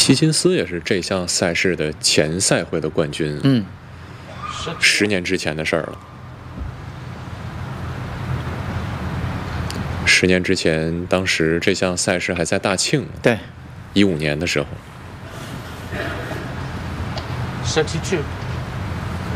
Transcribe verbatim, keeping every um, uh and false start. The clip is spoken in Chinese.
希金斯也是这项赛事的前赛会的冠军。 嗯， 十年之前的事儿了。十年之前，当时这项赛事还在大庆。 对， 一五年的时候。 thirty-two